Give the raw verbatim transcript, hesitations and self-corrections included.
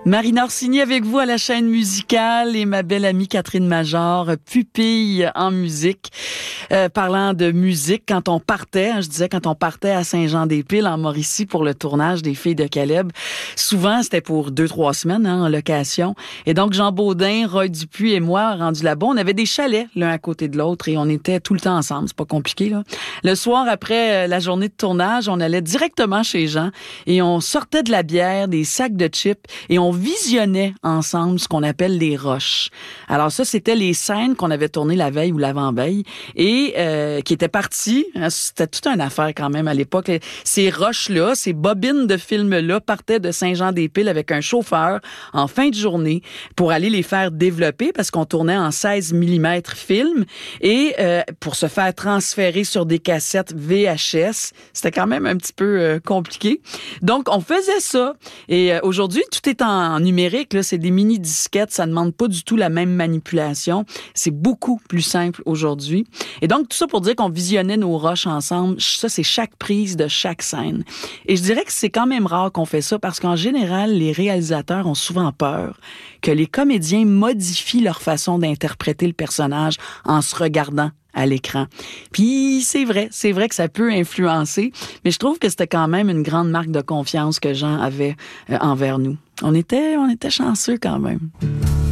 Marina Orsini avec vous à la chaîne musicale et ma belle amie Catherine Major, pupille en musique. Euh, parlant de musique, quand on partait, hein, je disais quand on partait à Saint-Jean-des-Piles en Mauricie pour le tournage des Filles de Caleb, souvent c'était pour deux, trois semaines hein, en location. Et donc Jean Baudin, Roy Dupuis et moi, rendus là-bas, on avait des chalets l'un à côté de l'autre et on était tout le temps ensemble, c'est pas compliqué là. Le soir après la journée de tournage, on allait directement chez Jean et on sortait de la bière, des sacs de chips et on visionnait ensemble ce qu'on appelle les rushs. Alors ça, c'était les scènes qu'on avait tournées la veille ou l'avant-veille et euh, qui étaient parties. Hein, c'était toute une affaire quand même à l'époque. Ces rushs-là, ces bobines de films-là partaient de Saint-Jean-des-Piles avec un chauffeur en fin de journée pour aller les faire développer parce qu'on tournait en seize millimètres film et euh, pour se faire transférer sur des cassettes V H S. C'était quand même un petit peu euh, compliqué. Donc, on faisait ça. Et euh, aujourd'hui, tout est en En numérique, là, c'est des mini-disquettes, ça ne demande pas du tout la même manipulation. C'est beaucoup plus simple aujourd'hui. Et donc, tout ça pour dire qu'on visionnait nos rushs ensemble. Ça, c'est chaque prise de chaque scène. Et je dirais que c'est quand même rare qu'on fait ça parce qu'en général, les réalisateurs ont souvent peur que les comédiens modifient leur façon d'interpréter le personnage en se regardant à l'écran. Puis c'est vrai, c'est vrai que ça peut influencer, mais je trouve que c'était quand même une grande marque de confiance que Jean avait euh, envers nous. On était, on était chanceux quand même.